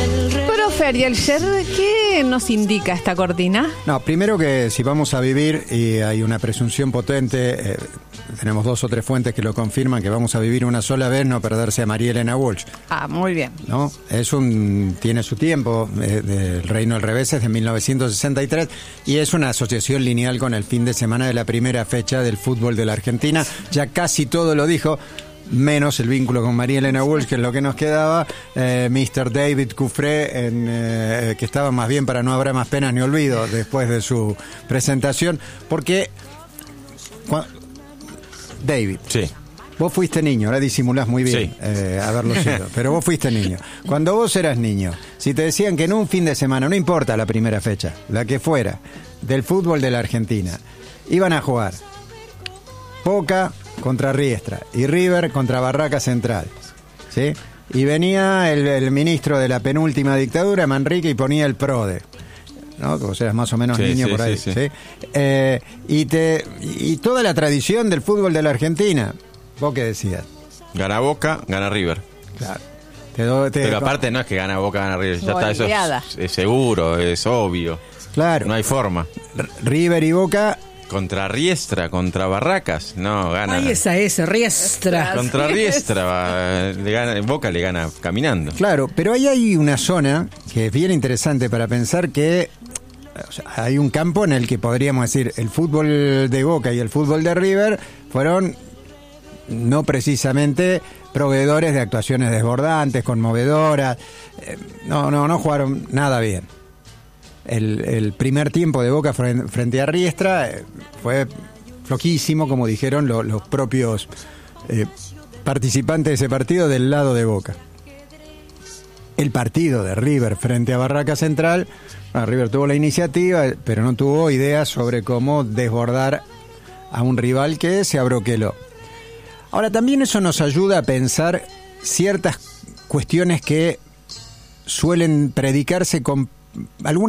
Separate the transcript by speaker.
Speaker 1: Profe Ariel Sher, ¿qué nos indica esta cortina?
Speaker 2: No, primero que si vamos a vivir, y hay una presunción potente, tenemos 2 o 3 fuentes que lo confirman, que vamos a vivir una sola vez, no perderse a María Elena Walsh.
Speaker 1: Ah, muy bien.
Speaker 2: ¿No? Tiene su tiempo, del Reino al Revés, es de 1963, y es una asociación lineal con el fin de semana de la primera fecha del fútbol de la Argentina. Ya casi todo lo dijo, menos el vínculo con María Elena Walsh, que es lo que nos quedaba. Mr. David Cufré, que estaba más bien para no habrá más penas ni olvido después de su presentación, porque David,
Speaker 3: sí,
Speaker 2: vos fuiste niño, ahora disimulás muy bien,
Speaker 3: sí,
Speaker 2: haberlo sido, pero vos fuiste niño. Cuando vos eras niño, si te decían que en un fin de semana, no importa la primera fecha, la que fuera, del fútbol de la Argentina, iban a jugar Boca contra Riestra y River contra Barraca Central, ¿sí? Y venía el ministro de la penúltima dictadura, Manrique, y ponía el PRODE, ¿no? O sea, más o menos niño por ahí, ¿sí? Y toda la tradición del fútbol de la Argentina, ¿vos qué decías?
Speaker 3: Gana Boca, gana River.
Speaker 2: Claro.
Speaker 3: Pero aparte no es que gana Boca, gana River. Ya está, eso es seguro, es obvio.
Speaker 2: Claro.
Speaker 3: No hay forma.
Speaker 2: River y Boca.
Speaker 3: Contra Riestra, contra Barracas, no, gana.
Speaker 4: Ahí es Riestra.
Speaker 3: Contra Riestra, Boca le gana caminando.
Speaker 2: Claro, pero ahí hay una zona que es bien interesante para pensar que, o sea, hay un campo en el que podríamos decir el fútbol de Boca y el fútbol de River fueron no precisamente proveedores de actuaciones desbordantes, conmovedoras, no jugaron nada bien. El primer tiempo de Boca frente a Riestra fue flojísimo, como dijeron los propios participantes de ese partido del lado de Boca. El partido de River frente a Barraca Central, River tuvo la iniciativa, pero no tuvo ideas sobre cómo desbordar a un rival que se abroqueló. Ahora, también eso nos ayuda a pensar ciertas cuestiones que suelen predicarse con algunas